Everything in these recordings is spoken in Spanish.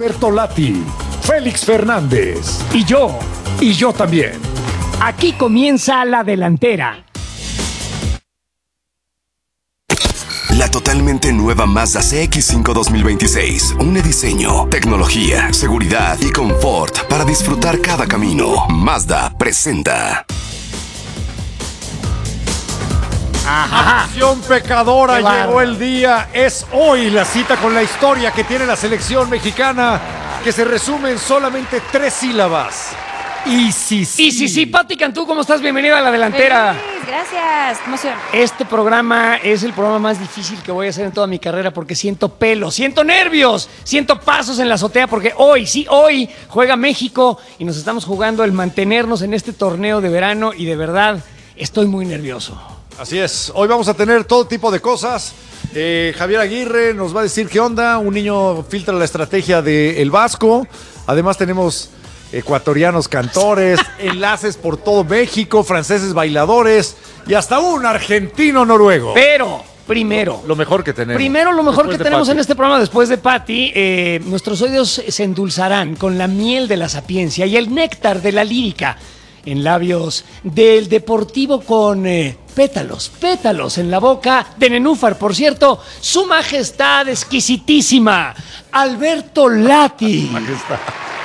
Alberto Lati, Félix Fernández y yo también. Aquí comienza la delantera. La totalmente nueva Mazda CX-5 2026. Une diseño, tecnología, seguridad y confort para disfrutar cada camino. Mazda presenta. Ajá. Acción pecadora, llegó el día. Es hoy la cita con la historia que tiene la selección mexicana, que se resume en solamente 3 sílabas. Y sí. Pati Cantú, ¿cómo estás? Bienvenida a la delantera. Feliz, gracias, qué emoción. Este programa es el programa más difícil que voy a hacer en toda mi carrera porque siento pelos, siento nervios, siento pasos en la azotea porque hoy juega México y nos estamos jugando el mantenernos en este torneo de verano y de verdad estoy muy nervioso. Así es, hoy vamos a tener todo tipo de cosas. Javier Aguirre nos va a decir qué onda. Un niño filtra la estrategia del Vasco. Además tenemos ecuatorianos cantores, enlaces por todo México, franceses bailadores y hasta un argentino noruego. Pero primero, lo mejor que tenemos. Lo mejor que tenemos Pati. en este programa después de Pati, nuestros oídos se endulzarán con la miel de la sapiencia y el néctar de la lírica en labios del deportivo con pétalos en la boca de nenúfar. Por cierto, su majestad exquisitísima, Alberto Lati. Majestad.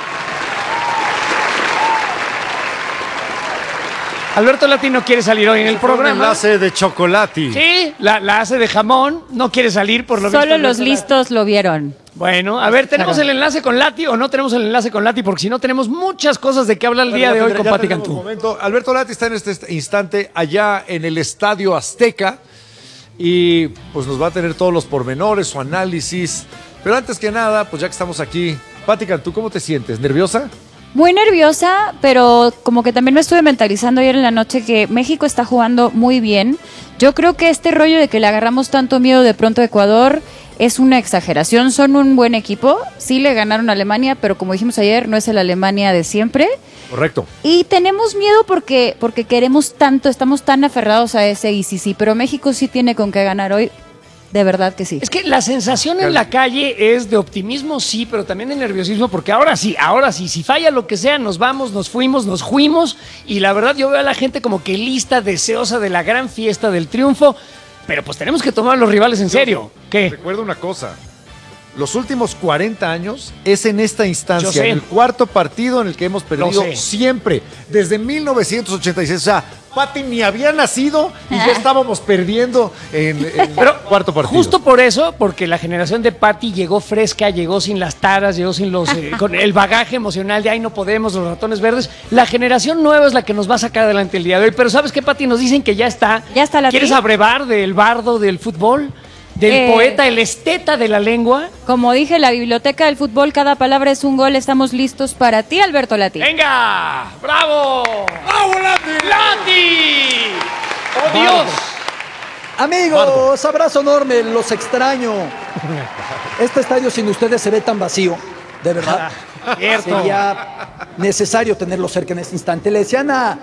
Alberto Lati no quiere salir hoy en el programa. Un enlace de chocolate. Sí, la hace de jamón, no quiere salir por lo visto. Solo los listos lo vieron. Bueno, a ver, ¿tenemos el enlace con Lati o no tenemos el enlace con Lati? Porque si no, tenemos muchas cosas de qué hablar el día de hoy con Pati Cantú. Alberto Lati está en este instante allá en el Estadio Azteca y pues nos va a tener todos los pormenores, su análisis. Pero antes que nada, pues ya que estamos aquí, Pati Cantú, ¿cómo te sientes? ¿Nerviosa? Muy nerviosa, pero como que también me estuve mentalizando ayer en la noche que México está jugando muy bien. Yo creo que este rollo de que le agarramos tanto miedo de pronto a Ecuador es una exageración. Son un buen equipo, sí le ganaron a Alemania, pero como dijimos ayer, no es el Alemania de siempre. Correcto. Y tenemos miedo porque queremos tanto, estamos tan aferrados a ese y sí, pero México sí tiene con qué ganar hoy. De verdad que sí. Es que la sensación en la calle es de optimismo, sí, pero también de nerviosismo, porque ahora sí, si falla lo que sea, nos vamos, nos fuimos, y la verdad yo veo a la gente como que lista, deseosa de la gran fiesta del triunfo, pero pues tenemos que tomar a los rivales en serio. ¿Qué? Recuerda una cosa, los últimos 40 años es en esta instancia, en el cuarto partido en el que hemos perdido siempre, desde 1986, o sea, Pati ni había nacido y ya estábamos perdiendo en el cuarto partido. Justo por eso, porque la generación de Pati llegó fresca, llegó sin las taras, llegó sin los con el bagaje emocional de ay no podemos, los ratones verdes. La generación nueva es la que nos va a sacar adelante el día de hoy. Pero ¿sabes qué, Pati? Nos dicen que ya está. ¿Ya está la ¿Quieres abrevar del bardo del fútbol? Del poeta, el esteta de la lengua. Como dije, la biblioteca del fútbol, cada palabra es un gol. Estamos listos para ti, Alberto Lati. ¡Venga! ¡Bravo! ¡Bravo, Lati! ¡Lati! ¡Oh, Dios! Amigos, abrazo enorme, los extraño. Este estadio sin ustedes se ve tan vacío, de verdad. Cierto. Sería necesario tenerlo cerca en este instante. Le decían a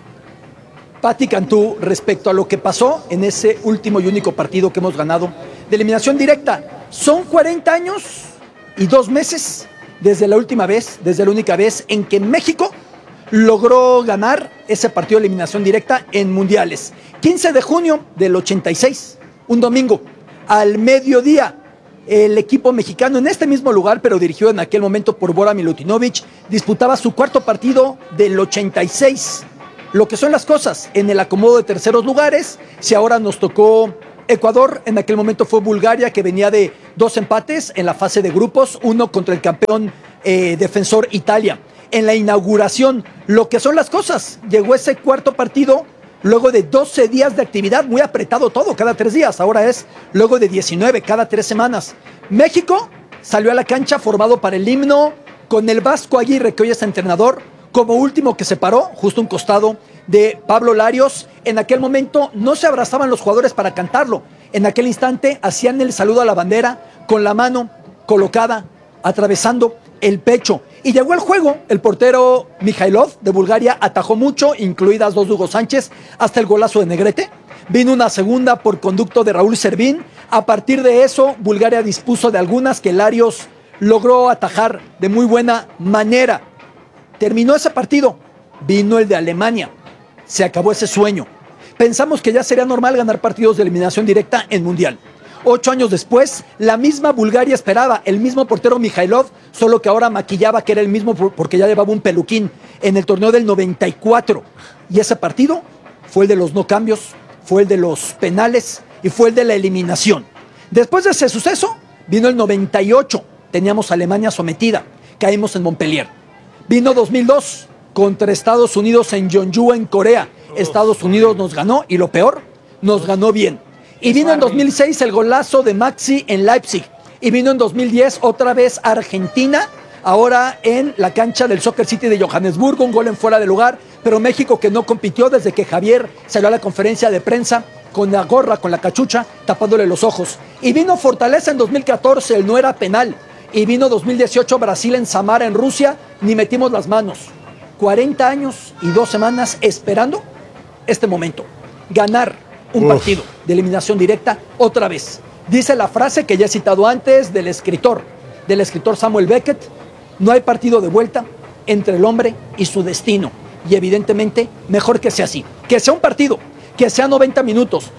Pati Cantú respecto a lo que pasó en ese último y único partido que hemos ganado de eliminación directa. Son 40 años y 2 meses desde la única vez en que México logró ganar ese partido de eliminación directa en mundiales. 15 de junio del 86, un domingo, al mediodía, el equipo mexicano en este mismo lugar, pero dirigido en aquel momento por Bora Milutinovic, disputaba su cuarto partido del 86. Lo que son las cosas en el acomodo de terceros lugares, si ahora nos tocó Ecuador, en aquel momento fue Bulgaria, que venía de 2 empates en la fase de grupos, uno contra el campeón defensor Italia. En la inauguración, lo que son las cosas, llegó ese cuarto partido luego de 12 días de actividad, muy apretado todo, cada 3 días, ahora es luego de 19, cada 3 semanas. México salió a la cancha formado para el himno, con el Vasco Aguirre, que hoy es entrenador, como último que se paró, justo a un costado de Pablo Larios. En aquel momento no se abrazaban los jugadores para cantarlo. En aquel instante hacían el saludo a la bandera con la mano colocada, atravesando el pecho. Y llegó el juego, el portero Mijailov de Bulgaria atajó mucho, incluidas 2 de Hugo Sánchez, hasta el golazo de Negrete. Vino una segunda por conducto de Raúl Servín. A partir de eso, Bulgaria dispuso de algunas que Larios logró atajar de muy buena manera. Terminó ese partido, vino el de Alemania, se acabó ese sueño. Pensamos que ya sería normal ganar partidos de eliminación directa en Mundial. 8 años después, la misma Bulgaria esperaba, el mismo portero Mikhailov, solo que ahora maquillaba que era el mismo porque ya llevaba un peluquín en el torneo del 94. Y ese partido fue el de los no cambios, fue el de los penales y fue el de la eliminación. Después de ese suceso, vino el 98, teníamos a Alemania sometida, caímos en Montpellier. Vino 2002, contra Estados Unidos en Jeonju, en Corea. Estados Unidos nos ganó y lo peor, nos ganó bien. Y vino en 2006 el golazo de Maxi en Leipzig. Y vino en 2010 otra vez Argentina, ahora en la cancha del Soccer City de Johannesburgo, un gol en fuera de lugar. Pero México que no compitió desde que Javier salió a la conferencia de prensa con la gorra, con la cachucha, tapándole los ojos. Y vino Fortaleza en 2014, el no era penal. Y vino 2018 Brasil en Samara, en Rusia, ni metimos las manos. 40 años y 2 semanas esperando este momento. Ganar un partido de eliminación directa otra vez. Dice la frase que ya he citado antes del escritor Samuel Beckett: no hay partido de vuelta entre el hombre y su destino. Y evidentemente mejor que sea así, que sea un partido, que sea 90 minutos,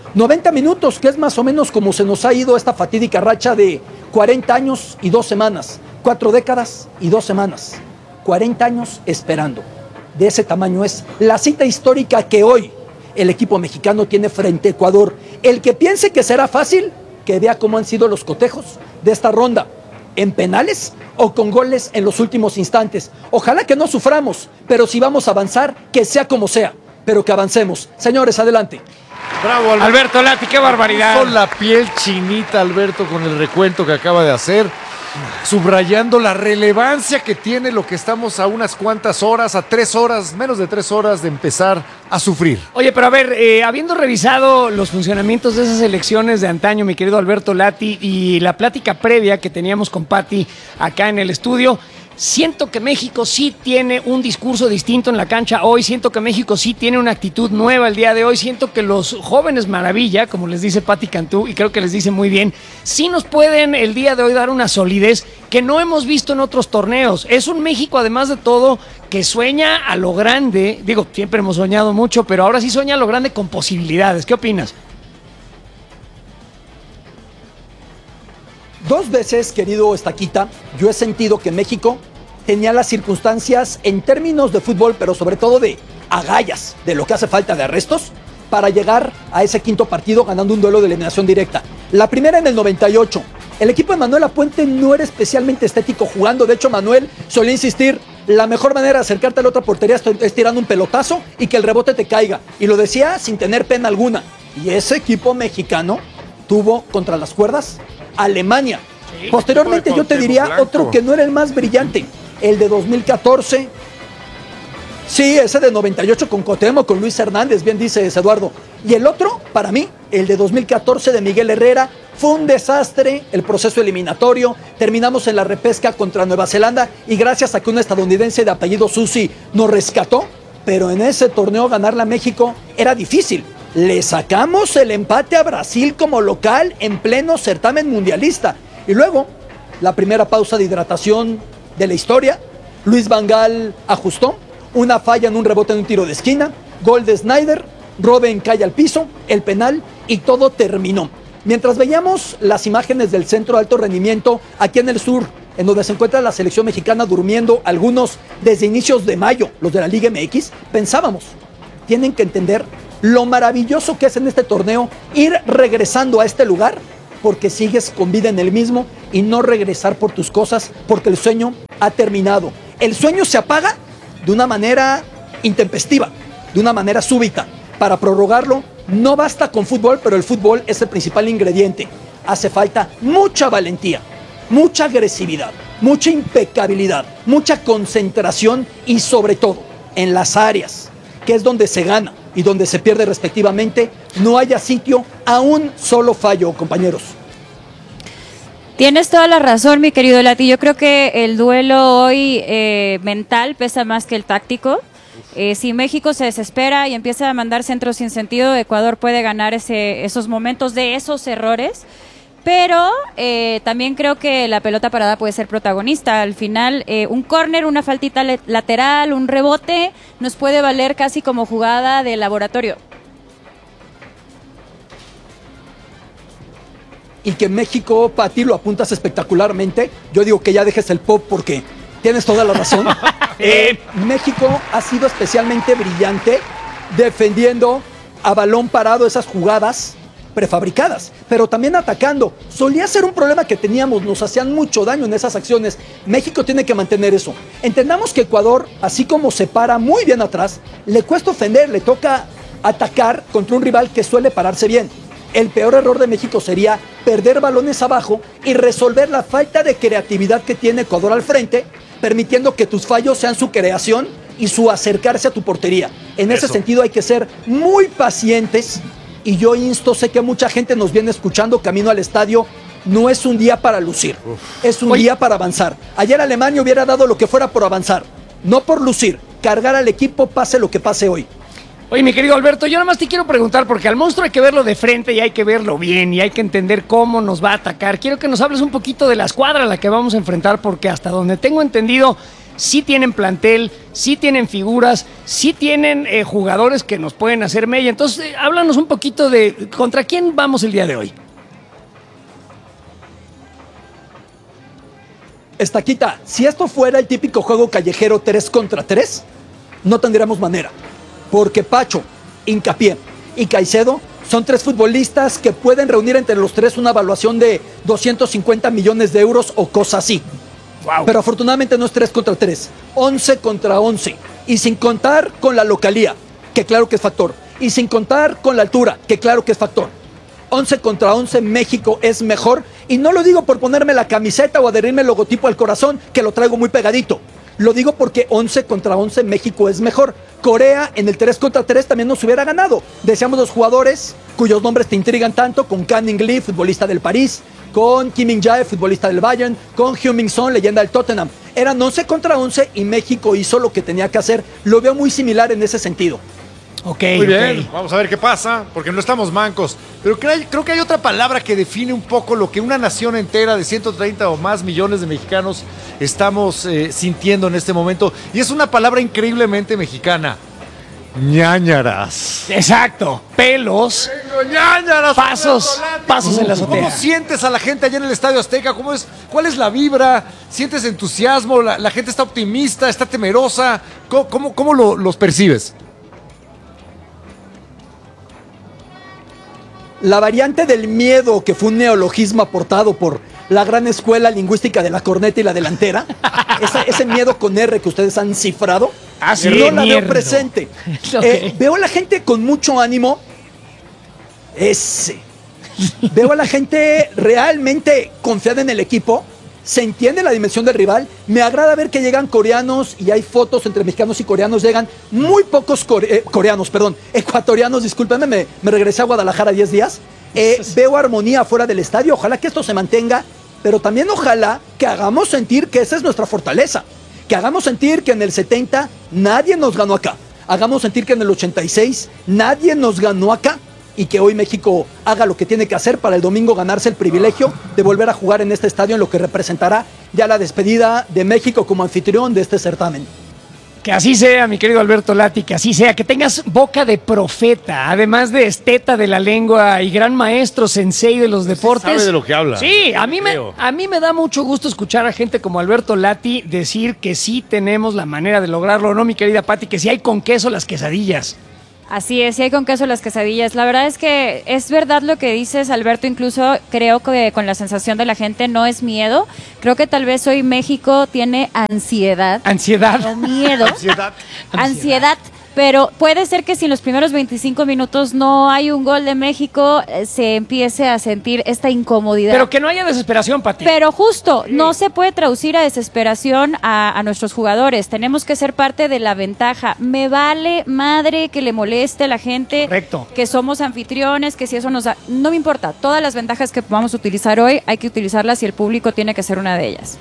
que es más o menos como se nos ha ido esta fatídica racha de 40 años y 2 semanas, 4 décadas y 2 semanas, 40 años esperando. De ese tamaño es la cita histórica que hoy el equipo mexicano tiene frente a Ecuador. El que piense que será fácil, que vea cómo han sido los cotejos de esta ronda, en penales o con goles en los últimos instantes. Ojalá que no suframos, pero si vamos a avanzar, que sea como sea, pero que avancemos. Señores, adelante. Bravo, Alberto Lati, qué barbaridad. Con la piel chinita, Alberto, con el recuento que acaba de hacer, subrayando la relevancia que tiene lo que estamos a unas cuantas horas, a 3 horas, menos de 3 horas de empezar a sufrir. Oye, pero a ver, habiendo revisado los funcionamientos de esas elecciones de antaño, mi querido Alberto Lati, y la plática previa que teníamos con Pati acá en el estudio, siento que México sí tiene un discurso distinto en la cancha hoy, siento que México sí tiene una actitud nueva el día de hoy, siento que los jóvenes maravilla, como les dice Pati Cantú, y creo que les dice muy bien, sí nos pueden el día de hoy dar una solidez que no hemos visto en otros torneos. Es un México, además de todo, que sueña a lo grande, digo, siempre hemos soñado mucho, pero ahora sí sueña a lo grande con posibilidades. ¿Qué opinas? 2 veces, querido Estaquita, yo he sentido que México tenía las circunstancias en términos de fútbol, pero sobre todo de agallas, de lo que hace falta de arrestos, para llegar a ese quinto partido ganando un duelo de eliminación directa. La primera en el 98. El equipo de Manuel Lapuente no era especialmente estético jugando. De hecho, Manuel solía insistir, la mejor manera de acercarte a la otra portería es tirando un pelotazo y que el rebote te caiga. Y lo decía sin tener pena alguna. Y ese equipo mexicano tuvo contra las cuerdas Alemania. Sí, posteriormente yo te diría Blanco. Otro que no era el más brillante, el de 2014. Sí, ese de 98 con Cuauhtémoc, con Luis Hernández, bien dices, Eduardo. Y el otro, para mí, el de 2014 de Miguel Herrera. Fue un desastre el proceso eliminatorio. Terminamos en la repesca contra Nueva Zelanda y gracias a que un estadounidense de apellido Susi nos rescató, pero en ese torneo ganarle a México era difícil. Le sacamos el empate a Brasil como local en pleno certamen mundialista. Y luego, la primera pausa de hidratación de la historia. Luis Van Gaal ajustó, una falla en un rebote en un tiro de esquina, gol de Snyder, Robben cae al piso, el penal y todo terminó. Mientras veíamos las imágenes del centro de alto rendimiento aquí en el sur, en donde se encuentra la selección mexicana durmiendo, algunos desde inicios de mayo, los de la Liga MX, pensábamos, tienen que entender lo maravilloso que es en este torneo ir regresando a este lugar porque sigues con vida en el mismo y no regresar por tus cosas porque el sueño ha terminado. El sueño se apaga de una manera intempestiva, de una manera súbita. Para prorrogarlo no basta con fútbol, pero el fútbol es el principal ingrediente. Hace falta mucha valentía, mucha agresividad, mucha impecabilidad, mucha concentración y sobre todo en las áreas, que es donde se gana y donde se pierde respectivamente, no haya sitio a un solo fallo, compañeros. Tienes toda la razón, mi querido Lati. Yo creo que el duelo hoy mental pesa más que el táctico. Si México se desespera y empieza a mandar centros sin sentido, Ecuador puede ganar esos momentos de esos errores. Pero también creo que la pelota parada puede ser protagonista. Al final, un córner, una faltita lateral, un rebote, nos puede valer casi como jugada de laboratorio. Y que México, Pati, lo apuntas espectacularmente. Yo digo que ya dejes el pop porque tienes toda la razón. México ha sido especialmente brillante defendiendo a balón parado esas jugadas prefabricadas, pero también atacando. Solía ser un problema que teníamos, nos hacían mucho daño en esas acciones. México tiene que mantener eso. Entendamos que Ecuador, así como se para muy bien atrás, le cuesta ofender, le toca atacar contra un rival que suele pararse bien. El peor error de México sería perder balones abajo y resolver la falta de creatividad que tiene Ecuador al frente, permitiendo que tus fallos sean su creación y su acercarse a tu portería. En ese sentido hay que ser muy pacientes y yo insto, sé que mucha gente nos viene escuchando camino al estadio, no es un día para lucir, es un día para avanzar. Ayer Alemania hubiera dado lo que fuera por avanzar, no por lucir, cargar al equipo pase lo que pase hoy. Oye, mi querido Alberto, yo nada más te quiero preguntar, porque al monstruo hay que verlo de frente y hay que verlo bien y hay que entender cómo nos va a atacar. Quiero que nos hables un poquito de la escuadra a la que vamos a enfrentar, porque hasta donde tengo entendido, sí tienen plantel, sí tienen figuras, sí tienen jugadores que nos pueden hacer mella. Entonces, háblanos un poquito de contra quién vamos el día de hoy. Estaquita, si esto fuera el típico juego callejero 3 contra 3, no tendríamos manera. Porque Pacho, Hincapié y Caicedo son 3 futbolistas que pueden reunir entre los 3 una evaluación de 250 millones de euros o cosas así. Wow. Pero afortunadamente no es 3 contra 3, 11 contra 11. Y sin contar con la localía, que claro que es factor. Y sin contar con la altura, que claro que es factor. 11 contra 11, México es mejor. Y no lo digo por ponerme la camiseta o adherirme el logotipo al corazón, que lo traigo muy pegadito. Lo digo porque 11 contra 11 México es mejor. Corea en el 3 contra 3 también nos hubiera ganado. Deseamos los jugadores cuyos nombres te intrigan tanto, con Canning Lee, futbolista del París, con Kim Min-jae, futbolista del Bayern, con Heung-min Son, leyenda del Tottenham. Eran 11 contra 11 y México hizo lo que tenía que hacer. Lo veo muy similar en ese sentido. Muy bien, vamos a ver qué pasa, porque no estamos mancos. Pero creo que hay otra palabra que define un poco lo que una nación entera de 130 o más millones de mexicanos estamos sintiendo en este momento. Y es una palabra increíblemente mexicana. Ñáñaras. Exacto, pelos. Ñáñaras. Pasos en la azotea. ¿Cómo sientes a la gente allá en el Estadio Azteca? ¿Cuál es la vibra? ¿Sientes entusiasmo? ¿La gente está optimista? ¿Está temerosa? ¿Cómo los percibes? La variante del miedo, que fue un neologismo aportado por la gran escuela lingüística de la corneta y la delantera, ese miedo con R que ustedes han cifrado, no la veo presente. Veo a la gente con mucho ánimo. Veo a la gente realmente confiada en el equipo. Se entiende la dimensión del rival. Me agrada ver que llegan coreanos y hay fotos entre mexicanos y coreanos. Llegan muy pocos ecuatorianos, discúlpenme, me regresé a Guadalajara 10 días. Veo armonía fuera del estadio. Ojalá que esto se mantenga, pero también ojalá que hagamos sentir que esa es nuestra fortaleza. Que hagamos sentir que en el 70 nadie nos ganó acá. Hagamos sentir que en el 86 nadie nos ganó acá. Y que hoy México haga lo que tiene que hacer para el domingo ganarse el privilegio de volver a jugar en este estadio, en lo que representará ya la despedida de México como anfitrión de este certamen. Que así sea, mi querido Alberto Lati, que así sea, que tengas boca de profeta, además de esteta de la lengua y gran maestro sensei de los deportes. Sabe de lo que habla. Sí, a mí me da mucho gusto escuchar a gente como Alberto Lati decir que sí tenemos la manera de lograrlo, ¿no, mi querida Pati? Que sí hay con queso las quesadillas. Así es, sí hay con queso las quesadillas. La verdad es que es verdad lo que dices, Alberto. Incluso creo que con la sensación de la gente no es miedo. Creo que tal vez hoy México tiene ansiedad. ¿Ansiedad? No miedo. Ansiedad. Pero puede ser que si en los primeros 25 minutos no hay un gol de México, se empiece a sentir esta incomodidad. Pero que no haya desesperación, Pati. Pero justo, no se puede traducir a desesperación a nuestros jugadores. Tenemos que ser parte de la ventaja. Me vale madre que le moleste a la gente. Correcto. Que somos anfitriones, que si eso nos da... No me importa. Todas las ventajas que vamos a utilizar hoy, hay que utilizarlas y el público tiene que ser una de ellas.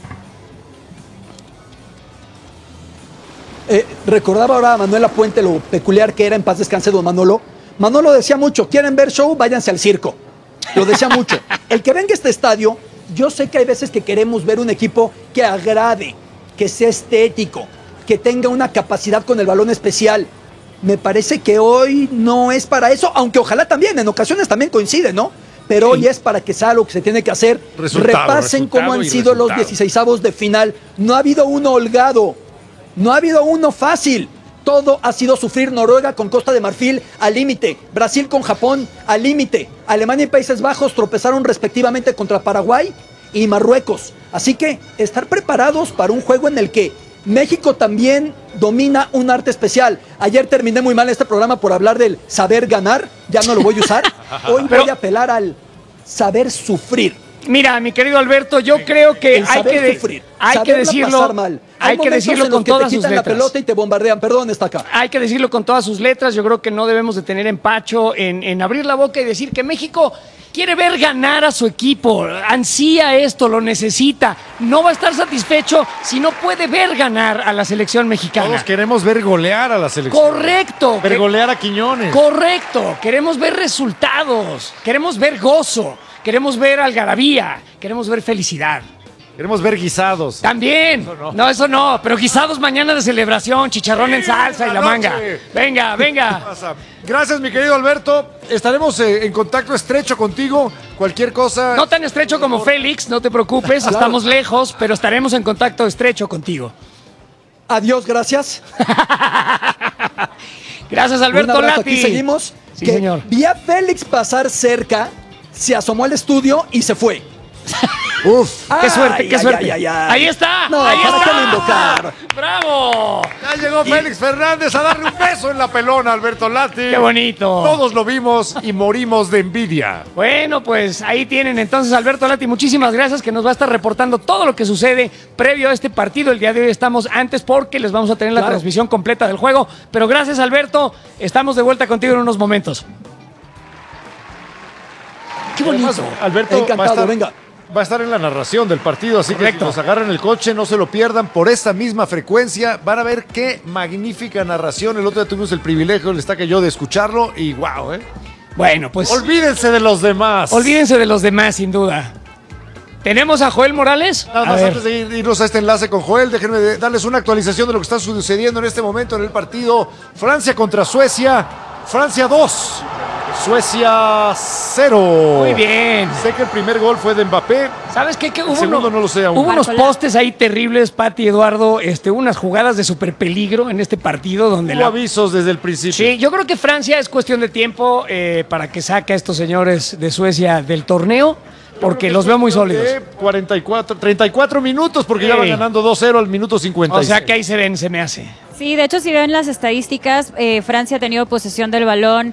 Recordaba ahora a Manuela Puente lo peculiar que era, en paz descanse don Manolo. Manolo decía mucho, ¿quieren ver show? Váyanse al circo. Lo decía mucho. El que venga a este estadio, yo sé que hay veces que queremos ver un equipo que agrade, que sea estético, que tenga una capacidad con el balón especial. Me parece que hoy no es para eso, aunque ojalá también, en ocasiones también coincide, ¿no? Pero hoy es para que sea lo que se tiene que hacer. Repasen cómo han sido los 16avos de final. No ha habido uno holgado, no ha habido uno fácil. Todo ha sido sufrir. Noruega con Costa de Marfil al límite, Brasil con Japón al límite, Alemania y Países Bajos tropezaron respectivamente contra Paraguay y Marruecos. Así que estar preparados para un juego en el que México también domina un arte especial. Ayer terminé muy mal este programa por hablar del saber ganar, ya no lo voy a usar. Hoy voy a apelar al saber sufrir. Mira, mi querido Alberto, yo creo que hay que decirlo, mal. Hay que decirlo con todas sus letras. La pelota y te bombardean. Perdón, está acá. Hay que decirlo con todas sus letras. Yo creo que no debemos de tener empacho en abrir la boca y decir que México quiere ver ganar a su equipo, ansía esto, lo necesita. No va a estar satisfecho si no puede ver ganar a la selección mexicana. Todos queremos ver golear a la selección. Correcto. Ver golear a Quiñones. Correcto. Queremos ver resultados. Queremos ver gozo. Queremos ver algarabía. Queremos ver felicidad. Queremos ver guisados. También. Eso no. Pero guisados mañana de celebración, chicharrón en salsa y la manga. Venga, venga. Gracias, mi querido Alberto. Estaremos en contacto estrecho contigo. Cualquier cosa. No tan estrecho como Félix, no te preocupes. Claro. Estamos lejos, pero estaremos en contacto estrecho contigo. Adiós, gracias. Gracias, Alberto Lati. Aquí seguimos. Sí, señor. Vi a Félix pasar cerca, se asomó al estudio y se fue. Uf, qué suerte, qué suerte. Ahí está, no, ahí ¿para está. qué lo invocar? ¡Bravo! Ya llegó Félix Fernández a darle un beso en la pelona a Alberto Lati. ¡Qué bonito! Todos lo vimos y morimos de envidia. Bueno, pues ahí tienen entonces Alberto Lati. Muchísimas gracias, que nos va a estar reportando todo lo que sucede previo a este partido. El día de hoy estamos antes porque les vamos a tener la transmisión completa del juego. Pero gracias, Alberto. Estamos de vuelta contigo en unos momentos. ¡Qué bonito! Además, Alberto, encantado, venga. Va a estar en la narración del partido, así Correcto. que si nos agarran el coche, no se lo pierdan por esta misma frecuencia. Van a ver qué magnífica narración. El otro día tuvimos el privilegio, el Estaca y yo, de escucharlo y wow, Bueno, pues... Olvídense de los demás. Olvídense de los demás, sin duda. ¿Tenemos a Joel Morales? Nada más antes de irnos a este enlace con Joel, déjenme darles una actualización de lo que está sucediendo en este momento en el partido. Francia contra Suecia. Francia 2. Suecia 0. Muy bien. Sé que el primer gol fue de Mbappé. ¿Sabes qué? El segundo no lo sé aún. Hubo unos postes ahí terribles, Pati, Eduardo, unas jugadas de super peligro en este partido donde Hubo avisos desde el principio. Sí, yo creo que Francia es cuestión de tiempo para que saque a estos señores de Suecia del torneo, porque los veo muy sólidos. 34 minutos, porque ya van ganando 2-0 al minuto 50. O sea que ahí se ven, se me hace. Sí, de hecho, si ven las estadísticas, Francia ha tenido posesión del balón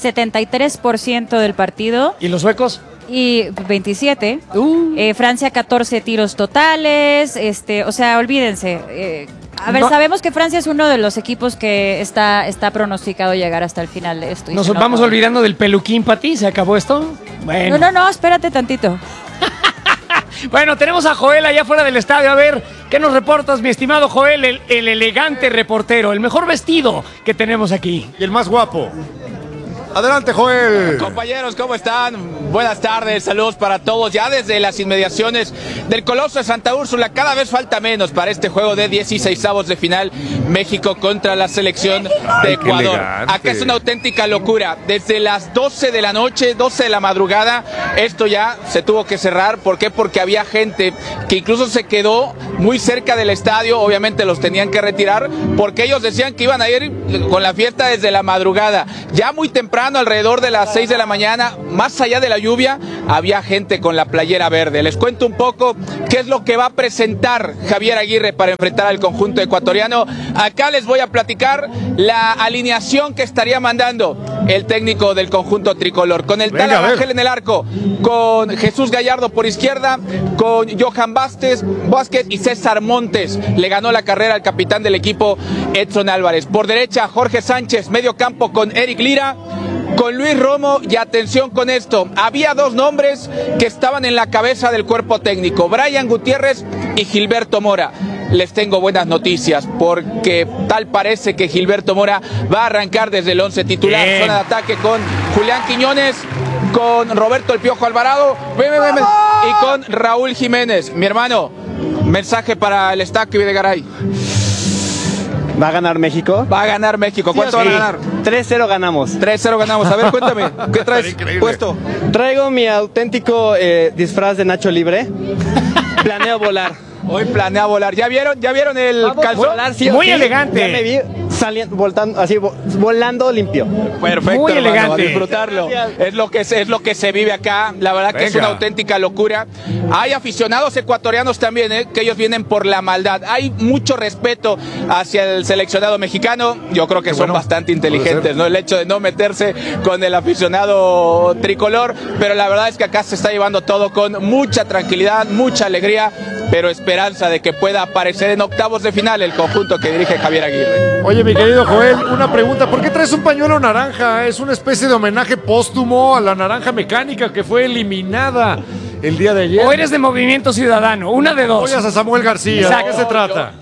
73% del partido. ¿Y los suecos? Y 27. Francia 14 tiros totales. O sea, olvídense. A ver, sabemos que Francia es uno de los equipos que está pronosticado llegar hasta el final de esto. Nos vamos olvidando del peluquín, Pati. ¿Se acabó esto? Bueno. No, espérate tantito. Bueno, tenemos a Joel allá fuera del estadio. A ver, ¿qué nos reportas, mi estimado Joel? El elegante reportero, el mejor vestido que tenemos aquí. Y el más guapo. Adelante, Joel. Compañeros, ¿cómo están? Buenas tardes, saludos para todos. Ya desde las inmediaciones del Coloso de Santa Úrsula, cada vez falta menos para este juego de 16avos de final, México contra la selección de Ecuador. Acá es una auténtica locura. Desde las 12 de la noche, 12 de la madrugada, esto ya se tuvo que cerrar. ¿Por qué? Porque había gente que incluso se quedó muy cerca del estadio. Obviamente los tenían que retirar porque ellos decían que iban a ir con la fiesta desde la madrugada. Ya muy temprano, alrededor de las 6 de la mañana, más allá de la lluvia, había gente con la playera verde. Les cuento un poco qué es lo que va a presentar Javier Aguirre para enfrentar al conjunto ecuatoriano. Acá les voy a platicar la alineación que estaría mandando el técnico del conjunto tricolor. Con el Tala Rangel en el arco, con Jesús Gallardo por izquierda, con Johan Vázquez y César Montes. Le ganó la carrera al capitán del equipo, Edson Álvarez. Por derecha, Jorge Sánchez, medio campo con Eric Lira, con Luis Romo, y atención con esto, había dos nombres que estaban en la cabeza del cuerpo técnico, Brian Gutiérrez y Gilberto Mora. Les tengo buenas noticias, porque tal parece que Gilberto Mora va a arrancar desde el 11 titular. Zona de ataque con Julián Quiñones, con Roberto El Piojo Alvarado y con Raúl Jiménez. Mi hermano, mensaje para el Estaca y Videgaray. ¿Va a ganar México? Va a ganar México. ¿Cuánto van a ganar? 3-0 ganamos. 3-0 ganamos. A ver, cuéntame, ¿qué traes puesto? Traigo mi auténtico disfraz de Nacho Libre. Planeo volar. Hoy planea volar. ¿Ya vieron el calzón? Sí, muy elegante. Ya me vi volando limpio. Perfecto, muy hermano, elegante. a disfrutarlo. Es lo que se vive acá. La verdad que es una auténtica locura. Hay aficionados ecuatorianos también, que ellos vienen por la maldad. Hay mucho respeto hacia el seleccionado mexicano. Yo creo que son bastante inteligentes, ¿no? El hecho de no meterse con el aficionado tricolor, pero la verdad es que acá se está llevando todo con mucha tranquilidad, mucha alegría, pero esperanza de que pueda aparecer en octavos de final el conjunto que dirige Javier Aguirre. Oye, mi querido Joel, una pregunta. ¿Por qué traes un pañuelo naranja? Es una especie de homenaje póstumo a la naranja mecánica que fue eliminada el día de ayer. O eres de Movimiento Ciudadano, una de dos. Apoyas a Samuel García. ¿De qué se trata?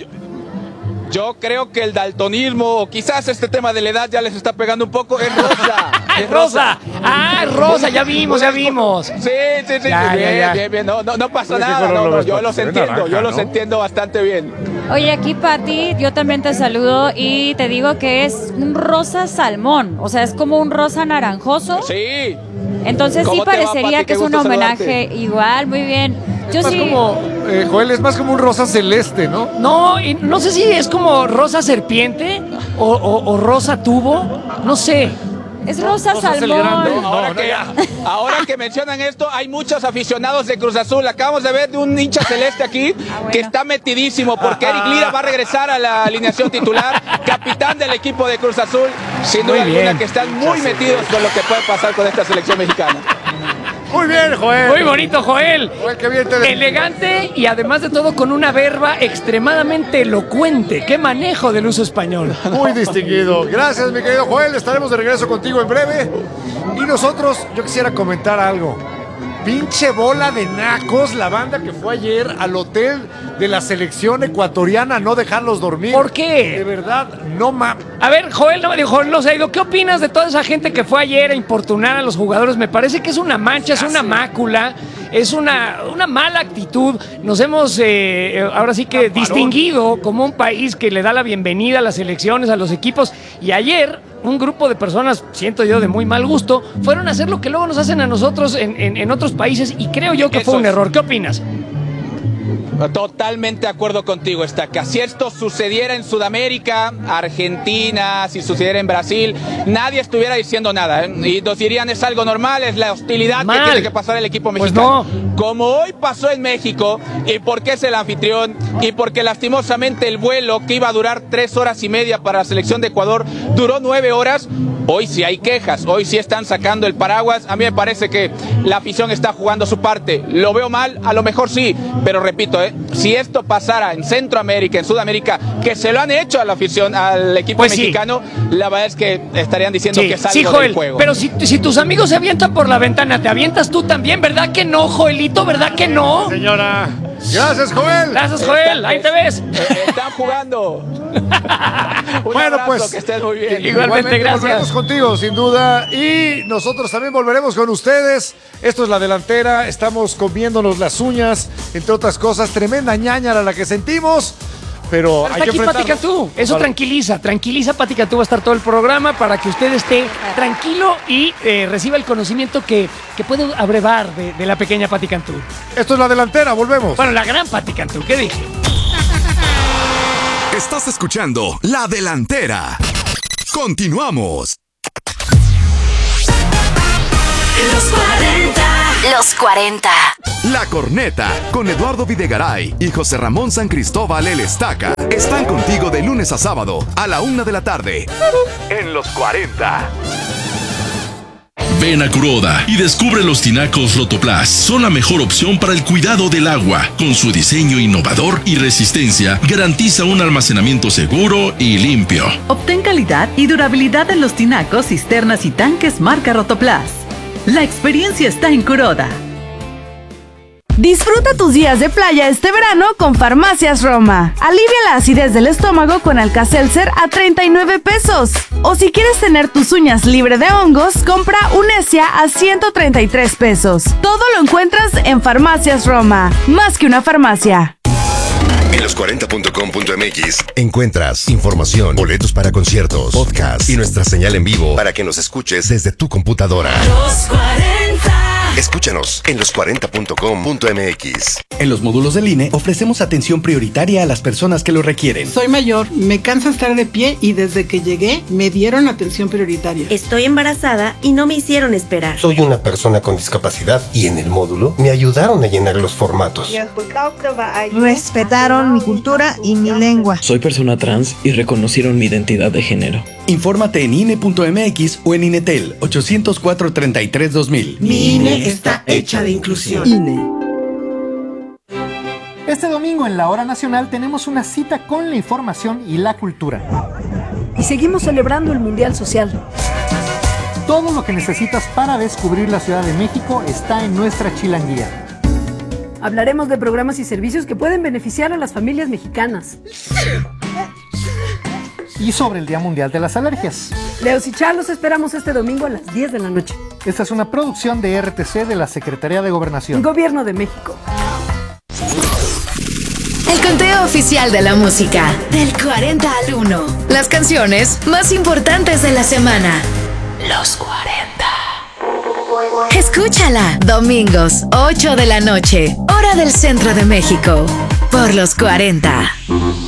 Yo creo que el daltonismo, o quizás este tema de la edad ya les está pegando un poco, es rosa. ¡Es rosa! ¡Ah, es rosa! Ya vimos. Sí, bien. No pasa nada, yo los entiendo, entiendo bastante bien. Oye, aquí Pati, yo también te saludo y te digo que es un rosa salmón, o sea, es como un rosa naranjoso. Sí. Entonces sí parecería que es un homenaje igual, muy bien. Yo sí. Como, Joel, es más como un rosa celeste, ¿no? No, y no sé si es como rosa serpiente o rosa tubo, no sé. Es rosa salmón. Ahora que mencionan esto, hay muchos aficionados de Cruz Azul. Acabamos de ver de un hincha celeste aquí que está metidísimo porque Eric Lira va a regresar a la alineación titular, capitán del equipo de Cruz Azul. Sin duda alguna que están muy metidos con lo que puede pasar con esta selección mexicana. Muy bien, Joel. Muy bonito, Joel. Joel, qué bien te elegante y además de todo con una verba extremadamente elocuente. ¡Qué manejo del uso español! Muy distinguido. Gracias, mi querido Joel. Estaremos de regreso contigo en breve. Y nosotros, yo quisiera comentar algo. Pinche bola de nacos la banda que fue ayer al hotel de la selección ecuatoriana a no dejarlos dormir. ¿Por qué? De verdad, no mames. A ver, Joel no se ha ido. ¿Qué opinas de toda esa gente que fue ayer a importunar a los jugadores? Me parece que es una mancha, es una mácula, es una mala actitud. Nos hemos ahora sí que distinguido como un país que le da la bienvenida a las selecciones, a los equipos. Y ayer un grupo de personas, siento yo, de muy mal gusto, fueron a hacer lo que luego nos hacen a nosotros en otros países y creo yo que fue un error. ¿Qué opinas? Totalmente de acuerdo contigo, Estaca. Si esto sucediera en Sudamérica, Argentina, si sucediera en Brasil, nadie estuviera diciendo nada, ¿eh? Y nos dirían es algo normal, es la hostilidad que tiene que pasar el equipo mexicano. Pues no. Como hoy pasó en México, y porque es el anfitrión, y porque lastimosamente el vuelo que iba a durar 3 horas y media para la selección de Ecuador duró 9 horas, hoy sí hay quejas, hoy sí están sacando el paraguas. A mí me parece que la afición está jugando su parte. Lo veo mal, a lo mejor sí, pero repito, si esto pasara en Centroamérica, en Sudamérica, que se lo han hecho a la afición, al equipo mexicano, la verdad es que estarían diciendo que es algo Joel, del juego. Pero si tus amigos se avientan por la ventana, ¿te avientas tú también? ¿Verdad que no, Joelito? ¿Verdad que no? Señora. Gracias, Joel. Gracias, Joel. Ahí te ves. Están jugando. Bueno, pues que estés muy bien. Igualmente, gracias. Volveremos contigo, sin duda. Y nosotros también volveremos con ustedes. Esto es La Delantera. Estamos comiéndonos las uñas, entre otras cosas. Tremenda ñañara la que sentimos. Pero hay que enfrentarlo. Pati Cantú. Eso tranquiliza Pati Cantú. Va a estar todo el programa para que usted esté tranquilo y reciba el conocimiento que puede abrevar de la pequeña Pati Cantú. Esto es La Delantera, volvemos. Bueno, la gran Pati Cantú, ¿qué dije? Estás escuchando La Delantera. Continuamos. Los 40. Los 40. La Corneta, con Eduardo Videgaray y José Ramón San Cristóbal El Estaca, están contigo de lunes a sábado a la 1 de la tarde. En Los 40. Ven a Kuroda y descubre los tinacos Rotoplas. Son la mejor opción para el cuidado del agua. Con su diseño innovador y resistencia, garantiza un almacenamiento seguro y limpio. Obtén calidad y durabilidad en los tinacos, cisternas y tanques marca Rotoplas. La experiencia está en Kuroda. Disfruta tus días de playa este verano con Farmacias Roma. Alivia la acidez del estómago con Alka-Seltzer a 39 pesos. O si quieres tener tus uñas libre de hongos, compra Unesia a 133 pesos. Todo lo encuentras en Farmacias Roma. Más que una farmacia. En los40.com.mx encuentras información, boletos para conciertos, podcast y nuestra señal en vivo para que nos escuches desde tu computadora. Los 40. Escúchanos en los40.com.mx. En los módulos del INE ofrecemos atención prioritaria a las personas que lo requieren. Soy mayor, me cansa estar de pie y desde que llegué me dieron atención prioritaria. Estoy embarazada y no me hicieron esperar. Soy una persona con discapacidad y en el módulo me ayudaron a llenar los formatos. Respetaron mi cultura y mi lengua. Soy persona trans y reconocieron mi identidad de género. Infórmate en INE.mx o en INETEL 804-33-2000. Mi INE está hecha de inclusión. INE. Este domingo en la Hora Nacional tenemos una cita con la información y la cultura. Y seguimos celebrando el Mundial Social. Todo lo que necesitas para descubrir la Ciudad de México está en nuestra chilanguía. Hablaremos de programas y servicios que pueden beneficiar a las familias mexicanas. Y sobre el Día Mundial de las Alergias. Leos y Char, los esperamos este domingo a las 10 de la noche. Esta es una producción de RTC de la Secretaría de Gobernación. Gobierno de México. El conteo oficial de la música. Del 40 al 1. Las canciones más importantes de la semana. Los 40. Escúchala. Domingos, 8 de la noche. Hora del Centro de México. Por los 40.